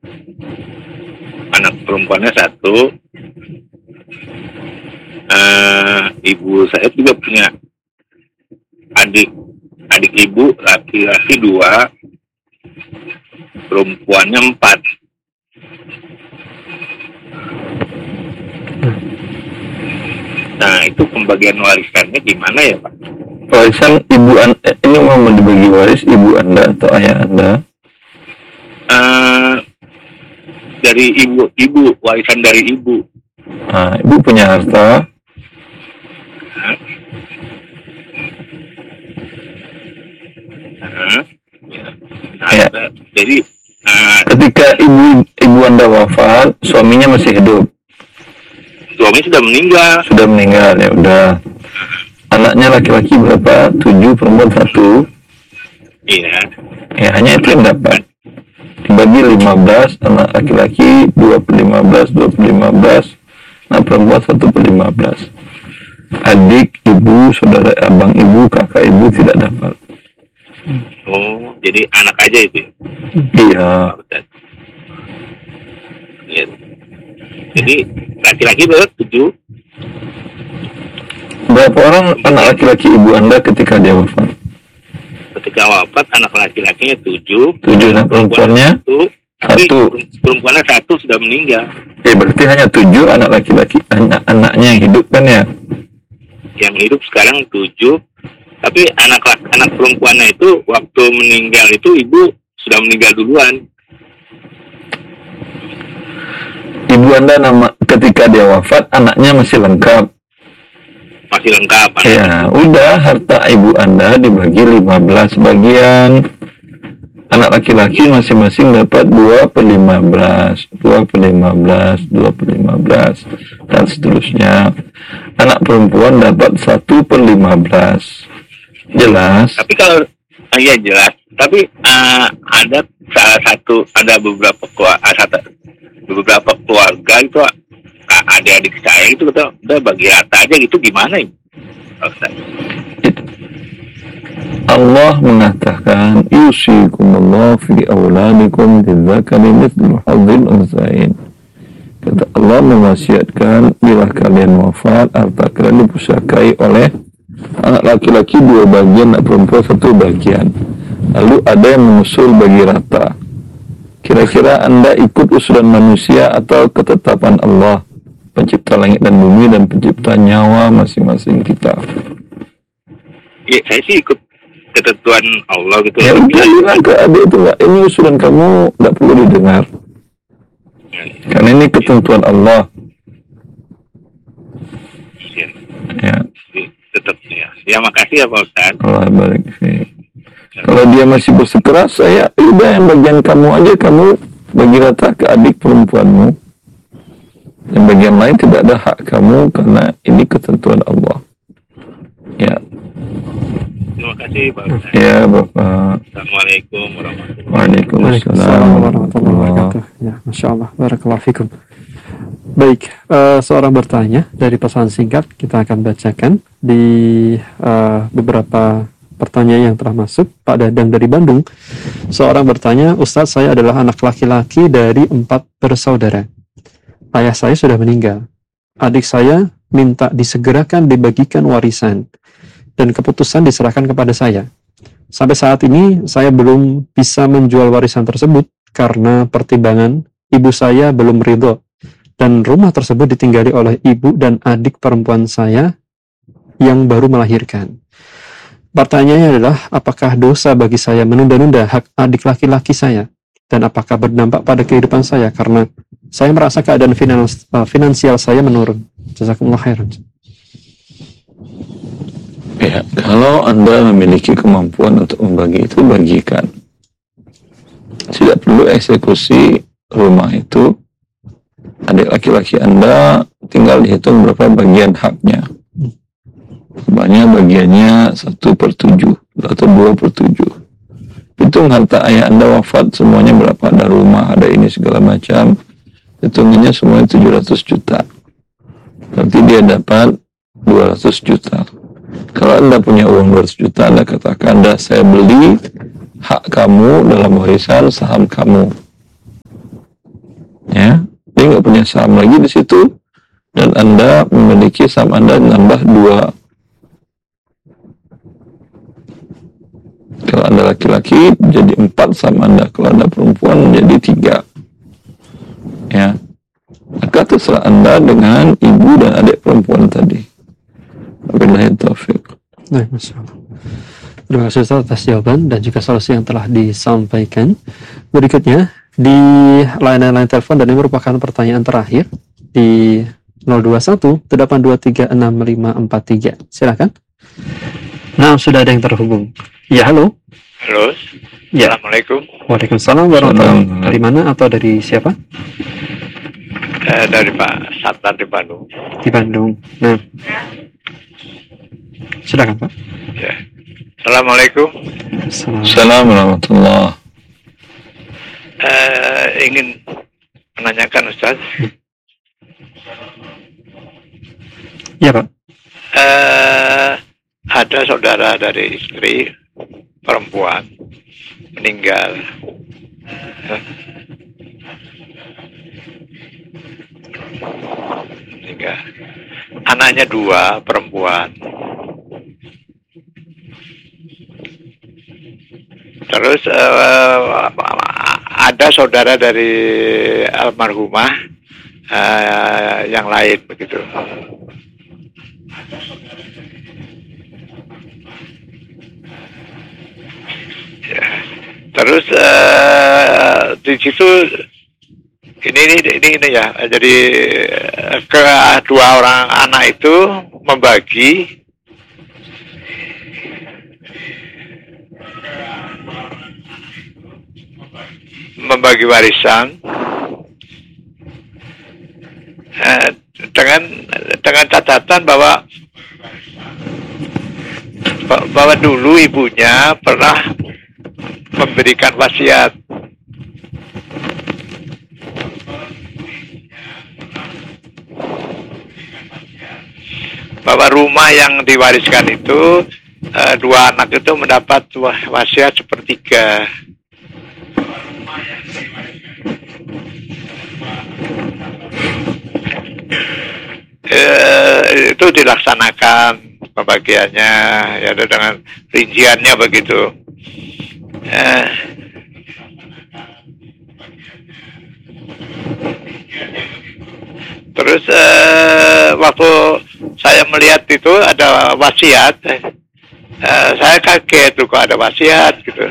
anak perempuannya satu. Ibu saya juga punya adik ibu laki-laki 2, perempuannya 4. Nah, itu pembagian warisannya gimana ya, Pak? Warisan ibu ini mau dibagi waris ibu Anda atau ayah Anda? Dari ibu, warisan dari ibu. Nah, ibu punya harta. Ya. Jadi ketika ibu Anda wafat, suaminya masih hidup. Suami sudah meninggal. Sudah meninggal, ya udah. Anaknya laki-laki berapa? 7, perempuan 1. Iya. Ya, hanya itu yang dapat. Dibagi 15, anak laki-laki 2/15, 2/15, anak perempuan 1/15. Adik ibu, saudara abang ibu, kakak ibu tidak dapat. Oh, jadi anak aja itu? Iya. Ya. Jadi laki-laki berapa? 7? Berapa orang anak laki-laki ibu Anda ketika dia wafat? Ketika wafat anak laki-lakinya 7. 7, anak perempuannya 1. Perempuannya 1 sudah meninggal. Berarti hanya 7 anak laki-laki, anaknya yang hidup kan ya? Yang hidup sekarang 7. Tapi anak perempuannya itu waktu meninggal itu ibu sudah meninggal duluan. Ibu Anda ketika dia wafat anaknya masih lengkap. Masih lengkap. Ya, udah harta ibu Anda dibagi 15 bagian. Anak laki-laki masing-masing dapat 2/15, 2/15, 2/15, dan seterusnya. Anak perempuan dapat 1/15. Jelas? Tapi kalau iya jelas. Tapi ada beberapa keluarga itu adik-adik saya itu udah bagi rata aja gitu, gimana ya? Allah mengatakan yusikumullah fi auladikum lidzakari mithlu hadzil unthayain. Kata Allah mewasiatkan bila kalian wafat harta kalian dipusakai oleh anak laki-laki 2 bagian, anak perempuan 1 bagian. Lalu ada yang mengusul bagi rata. Kira-kira Anda ikut usulan manusia atau ketetapan Allah, pencipta langit dan bumi dan pencipta nyawa masing-masing kita? Ya, saya sih ikut ketentuan Allah gitu. Ya udah, bilang ke adik itu, enggak, ini usulan kamu enggak perlu didengar. Karena ini ketentuan Allah. Ya. Tetap ya. Ya, makasih ya Pak Ustaz. Allah barik fiik. Kalau dia masih bersikeras, saya udah yang bagian kamu aja, kamu bagi rata ke adik perempuanmu. Yang bagian lain tidak ada hak kamu karena ini ketentuan Allah. Ya. Terima kasih Pak Ustaz. Ya Bapak. Assalamualaikum warahmatullahi wabarakatuh. Waalaikumsalam warahmatullahi wabarakatuh. Ya, Masya Allah. Barakallahu fikum. Baik, seorang bertanya dari pesan singkat, kita akan bacakan di beberapa pertanyaan yang telah masuk. Pak Dadang dari Bandung, seorang bertanya, Ustadz, saya adalah anak laki-laki dari 4 bersaudara. Ayah saya sudah meninggal. Adik saya minta disegerakan dibagikan warisan, dan keputusan diserahkan kepada saya. Sampai saat ini, saya belum bisa menjual warisan tersebut, karena pertimbangan ibu saya belum ridho. Dan rumah tersebut ditinggali oleh ibu dan adik perempuan saya yang baru melahirkan. Pertanyaannya adalah, apakah dosa bagi saya menunda-nunda hak adik laki-laki saya? Dan apakah berdampak pada kehidupan saya? Karena saya merasa keadaan finansial saya menurun. Jazakumullah khairan. Ya, kalau Anda memiliki kemampuan untuk membagi itu, bagikan. Tidak perlu eksekusi rumah itu. Adik laki-laki Anda tinggal dihitung berapa bagian haknya. Banyak bagiannya 1/7 atau 2/7. Hitung harta ayah Anda wafat semuanya berapa, ada rumah, ada ini segala macam. Hitungannya semuanya 700 juta. Berarti dia dapat 200 juta. Kalau Anda punya uang 200 juta, Anda katakan, Anda saya beli hak kamu dalam warisan saham kamu. dia nggak punya saham lagi di situ, dan Anda memiliki saham Anda nambah 2. Kalau Anda laki-laki jadi 4 saham Anda, kalau Anda perempuan jadi 3. Ya, maka terserah Anda dengan ibu dan adik perempuan tadi. Wabillahi taufiq. Baik, Masya Allah. Terima kasih Ustaz atas jawaban dan juga solusi yang telah disampaikan. Berikutnya di layanan telepon, dan ini merupakan pertanyaan terakhir di 021-823-6543. Silakan. Nah, sudah ada yang terhubung. Ya, halo. Halo. Ya. Assalamualaikum. Waalaikumsalam warahmatullahi wabarakatuh. Dari mana atau dari siapa? Dari Pak Sattar di Bandung. Di Bandung. Nah, silakan Pak. Ya. Assalamualaikum. Assalamualaikum warahmatullahi. Ingin menanyakan Ustaz. Ya Pak. Ada saudara dari istri perempuan meninggal. Anaknya 2 perempuan. Terus ada saudara dari almarhumah yang lain begitu. Ya. Terus di situ ini ya, jadi kedua orang anak itu membagi warisan dengan catatan bahwa dulu ibunya pernah memberikan wasiat bahwa rumah yang diwariskan itu 2 anak itu mendapat wasiat 1/3. Itu dilaksanakan pembagiannya ya dengan rinciannya begitu. Terus waktu saya melihat itu ada wasiat, saya kaget tuh kok ada wasiat gitu.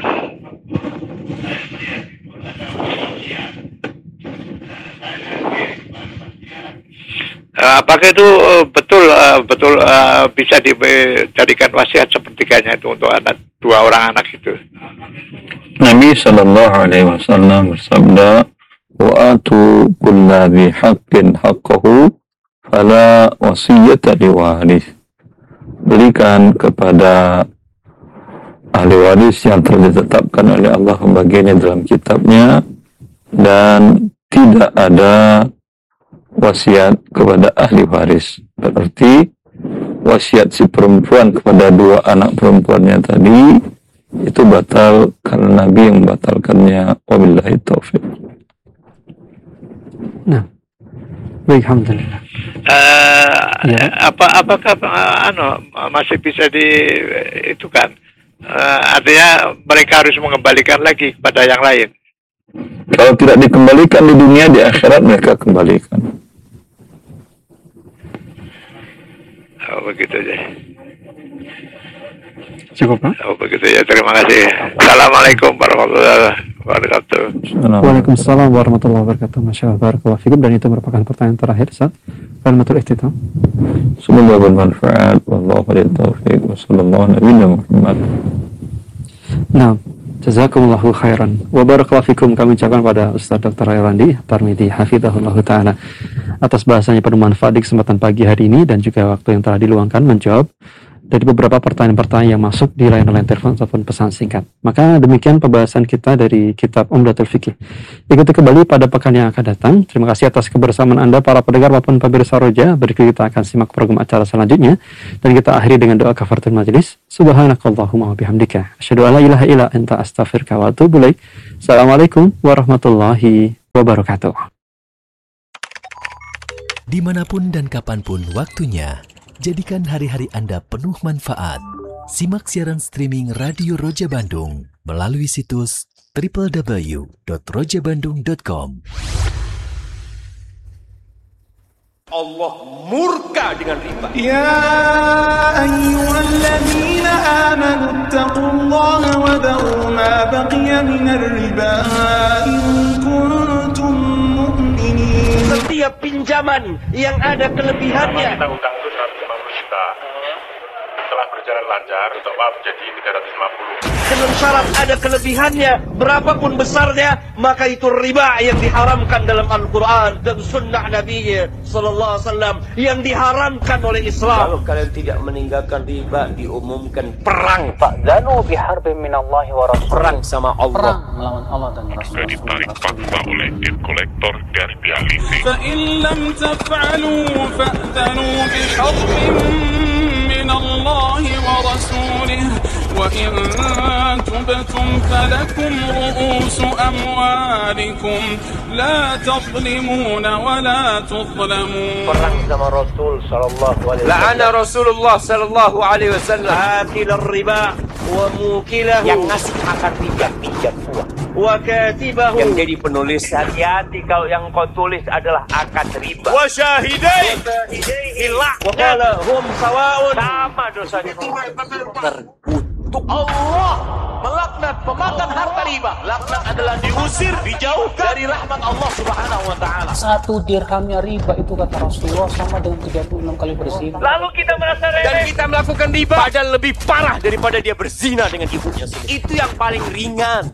Apakah itu betul bisa dijadikan wasiat 1/3 itu untuk 2 orang anak itu? Nabi Shallallahu Alaihi Wasallam bersabda, wa atu kulla dhi haqqin haqqahu fala wasiyata liwaris. Berikan kepada ahli waris yang telah ditetapkan oleh Allah pembagiannya dalam kitabnya, dan tidak ada wasiat kepada ahli waris. Berarti wasiat si perempuan kepada 2 anak perempuannya tadi itu batal karena Nabi yang membatalkannya. Wabillahi taufiq. Nah, baik, alhamdulillah. Apakah masih bisa itu kan? Artinya mereka harus mengembalikan lagi kepada yang lain. Kalau tidak dikembalikan di dunia, di akhirat mereka kembalikan. Oh, begitu aja. Cukup, Pak? Oh, begitu ya. Terima kasih. Assalamualaikum warahmatullahi wabarakatuh. Waalaikumsalam warahmatullahi wabarakatuh. Masya Allah, barakallahu fikum. Dan itu merupakan pertanyaan terakhir, Ustaz. Kalimatul iftitah. Semoga bermanfaat. Wallahu a'lam taufiq. Wassallallahu nabiyana Muhammad. Nah, jazakumullahu khairan wa barakallahu fikum. Kami ucapkan pada Ustaz Dr. Airlandi Tarmidi hafizahullah ta'ala atas bahasanya bermanfaat di kesempatan pagi hari ini, dan juga waktu yang telah diluangkan menjawab dari beberapa pertanyaan-pertanyaan yang masuk di layanan telepon ataupun pesan singkat. Maka demikian pembahasan kita dari kitab Umdatul Fiqih. Ikuti kembali pada pekan yang akan datang. Terima kasih atas kebersamaan Anda para pendengar maupun pemirsa Roja. Berikut kita akan simak program acara selanjutnya, dan kita akhiri dengan doa kafaratul majelis. Subhanakallahumma wa bihamdika asyhadu an la ilaha illa anta astaghfiruka wa atubu ilaik. Assalamualaikum warahmatullahi wabarakatuh. Dimanapun dan kapanpun waktunya, jadikan hari-hari Anda penuh manfaat. Simak siaran streaming Radio Roja Bandung melalui situs www.rojabandung.com. Allah murka dengan riba. Ya ayyuhalladzina amanu taqullaha wa dharu ma baqiya minar riba in kuntum mu'minin. Setiap pinjaman yang ada kelebihannya. Kita utang itu 150 juta. Setelah berjalan lancar, untuk wab jadi 350. Dengan syarat ada kelebihannya, berapapun besarnya, maka itu riba yang diharamkan dalam Al-Quran dan Sunnah Nabi Sallallahu Alaihi Wasallam yang diharamkan oleh Islam. Kalau kalian tidak meninggalkan riba, diumumkan Perang. Fa'dhanu biharbin minallahi wa rasulih. perang sama Allah. Perang melawan Allah dan Rasul. Sudah ditarik paksa oleh debt collector dan pihak leasing. فإن لم تفعلوا فأذنوا بحرب من الله ورسوله وإن تبتم فلكم رؤوس أموالكم لا تظلمون ولا تظلمون. Perang sama Rasul sallallahu alaihi wasallam. La'ana Rasulullah sallallahu alaihi wasallam akil riba wa mukilahu Yang ngasih makan pinjam uang. wa katibahu Yang jadi penulis, hati-hati kalau yang kau tulis adalah akad riba. wa syahidai hilah wa qala hum sawaun. Sama dosanya. Terkutuk. Allah melaknat pemakan harta riba. Laknat adalah diusir, dijauhkan dari rahmat Allah Subhanahu wa taala. 1 dirhamnya riba itu kata Rasulullah sama dengan 36 kali berzina. Lalu kita merasa remeh dan kita melakukan riba, padahal lebih parah daripada dia berzina dengan ibunya sendiri. Itu yang paling ringan.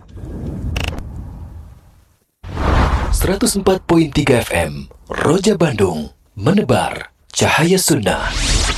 104.3 FM Roja Bandung, menebar cahaya sunnah.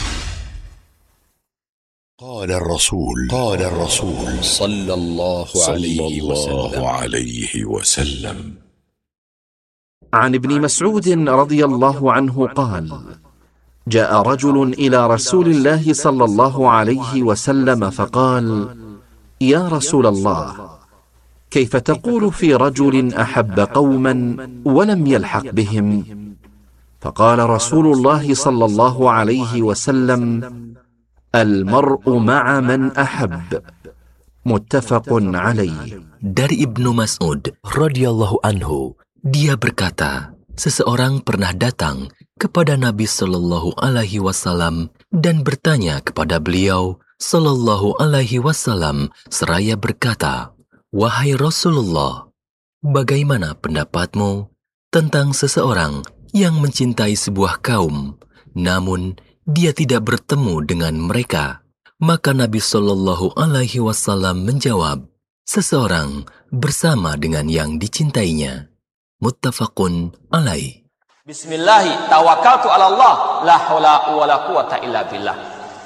قال الرسول صلى الله عليه وسلم عن ابن مسعود رضي الله عنه قال: جاء رجل إلى رسول الله صلى الله عليه وسلم فقال: يا رسول الله، كيف تقول في رجل أحب قوما ولم يلحق بهم؟ فقال رسول الله صلى الله عليه وسلم: المرء مع من أحب. متفق عليه. Dari Ibnu Mas'ud radhiyallahu anhu, dia berkata, seseorang pernah datang kepada Nabi Shallallahu Alaihi Wasallam dan bertanya kepada beliau Shallallahu Alaihi Wasallam seraya berkata, wahai Rasulullah, bagaimana pendapatmu tentang seseorang yang mencintai sebuah kaum, namun dia tidak bertemu dengan mereka? Maka Nabi Shallallahu Alaihi Wasallam menjawab, seseorang bersama dengan yang dicintainya. Muttafaqun alaih. Bismillahi tawakkaltu ala Allah, la haula wala quwata illa billah.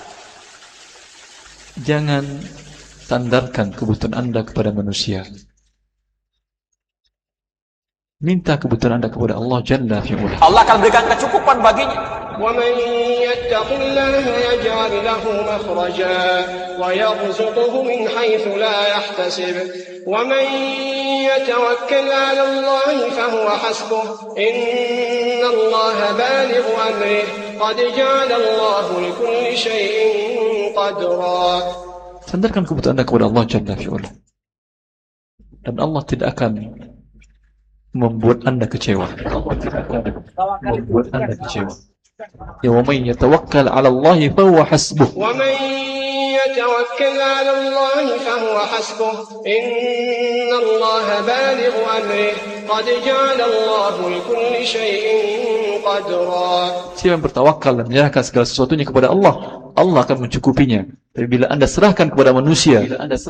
Jangan sandarkan kebutuhan Anda kepada manusia. Minta kebutuhan Anda kepada Allah Jalla fi'ula. Allah akan berikan kecukupan baginya. ومن يتق الله يجعل له مخرجا ويرزقه من حيث لا يحتسب ومن يتوكل على الله فهو حسبه إن الله بالغ أمره قد جعل الله لكل شيء قدرا. Sandarkan kebutuhan Anda kepada Allah Jalla fi'ula. Dan Allah tidak akan membuat Anda kecewa. Allah tidak akan membuat Anda kecewa. Ya wa man yatawakkal 'ala Allah fa huwa hasbuh. Wa man yatawakkal 'ala Allah fa huwa hasbuh. Inna Allah balighu amrihi qad ja'ala Allah likulli shay'in qadra. Siapa yang bertawakal dan menyerahkan segala sesuatunya kepada Allah, Allah akan mencukupinya. Tapi bila Anda serahkan kepada manusia,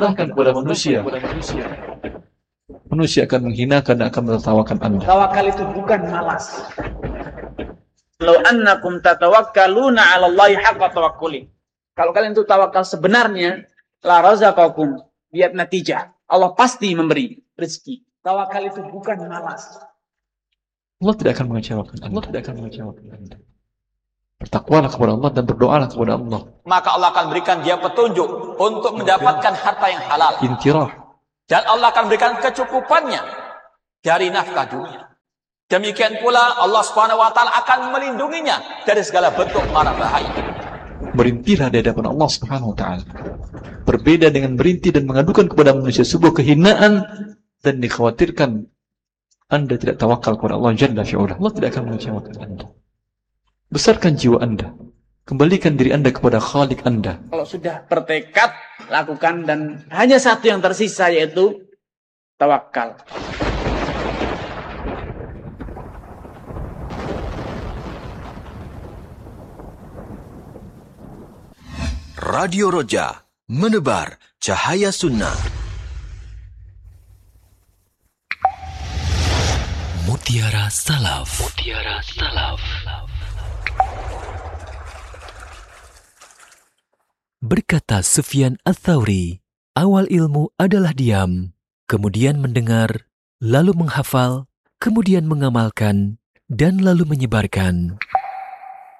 manusia akan menghinakan dan akan menertawakan Anda. Tawakal itu bukan malas. Law annakum tatawakkaluna 'ala Allahi haqqa tawakkuli. Kalau kalian itu tawakal sebenarnya, la razaqakum biat natijah. Allah pasti memberi rezeki. Tawakal itu bukan malas. Allah tidak akan mengecewakan Anda. Bertakwalah kepada Allah dan berdoalah kepada Allah. Maka Allah akan berikan dia petunjuk untuk mendapatkan harta yang halal. Intirah. Dan Allah akan berikan kecukupannya dari nafkah dunia. Demikian pula Allah Subhanahu wa taala akan melindunginya dari segala bentuk mara bahaya. Berintilah di hadapan Allah Subhanahu wa taala. Berbeda dengan berintih dan mengadukan kepada manusia sebuah kehinaan dan dikhawatirkan Anda tidak tawakal kepada Allah Jalla fi'ula. Allah tidak akan mengecewakan Anda. Besarkan jiwa Anda. Kembalikan diri Anda kepada Khalik Anda. Kalau sudah bertekad, lakukan, dan hanya satu yang tersisa, yaitu tawakal. Radio Roja, menebar cahaya sunnah. Mutiara Salaf. Mutiara Salaf. Berkata Sufyan Ats-Tsauri, awal ilmu adalah diam, kemudian mendengar, lalu menghafal, kemudian mengamalkan, dan lalu menyebarkan.